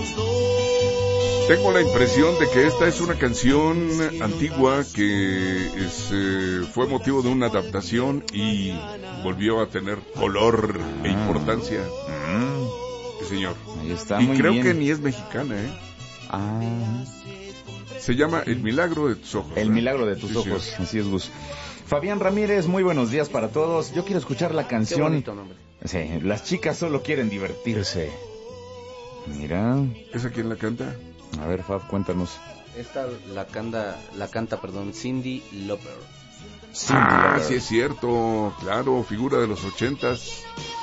Tengo la impresión de que esta es una canción antigua que fue motivo de una adaptación y volvió a tener color e importancia. Sí, señor. Ahí está, y muy creo bien. que ni es mexicana, Se llama El Milagro de tus Ojos. El Milagro de tus Sí, Ojos, señor. así es, Gus. Fabián Ramírez, muy buenos días para todos. Yo quiero escuchar la canción. Qué bonito nombre. Sí, las chicas solo quieren divertirse. Mira. ¿Esa quién la canta? A ver, Fab, cuéntanos. Esta la canta, Cyndi Lauper. Lauper. Sí es cierto, claro, figura de los 80s.